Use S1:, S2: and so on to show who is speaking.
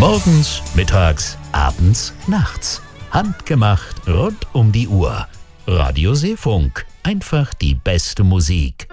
S1: Morgens, mittags, abends, nachts. Handgemacht rund um die Uhr. Radio Seefunk. Einfach die beste Musik.